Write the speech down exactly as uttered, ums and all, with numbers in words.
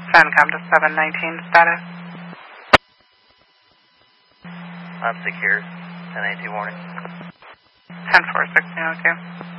CENTCOM to seven nineteen, status. I'm secure. ten eighteen warning. ten four sixteen oh two.